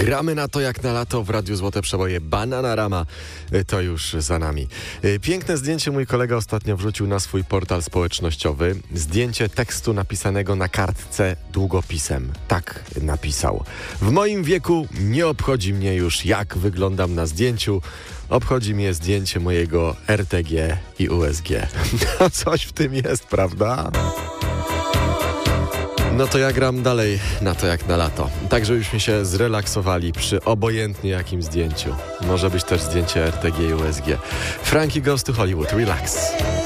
Gramy na to jak na lato w Radiu Złote Przeboje. Bananarama to już za nami. Piękne zdjęcie mój kolega ostatnio wrzucił na swój portal społecznościowy. Zdjęcie tekstu napisanego na kartce długopisem. Tak napisał. W moim wieku nie obchodzi mnie już, jak wyglądam na zdjęciu. Obchodzi mnie zdjęcie mojego RTG i USG. No coś w tym jest, prawda? No to ja gram dalej na to jak na lato. Tak, żebyśmy się zrelaksowali przy obojętnie jakim zdjęciu. Może być też zdjęcie RTG i USG. Frankie Goes to Hollywood. Relax.